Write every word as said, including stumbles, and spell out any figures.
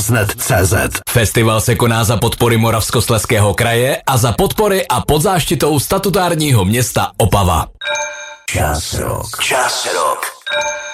rozhlasnet tečka cé zet. Festival se koná za podpory Moravskoslezského kraje a za podpory a pod záštitou statutárního města Opava. Čas rock. Čas rock.